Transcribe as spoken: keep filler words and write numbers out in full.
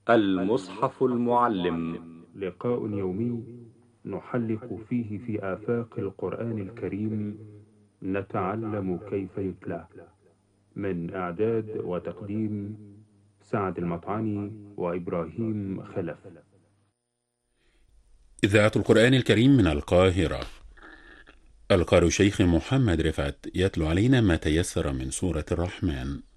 المصحف المعلم. لقاء يومي نحلق فيه في آفاق القرآن الكريم، نتعلم كيف يتلى. من إعداد وتقديم سعد المطعني وإبراهيم خلف. إذاعة القرآن الكريم من القاهرة. القارئ شيخ محمد رفعت يتلو علينا ما تيسر من سورة الرحمن.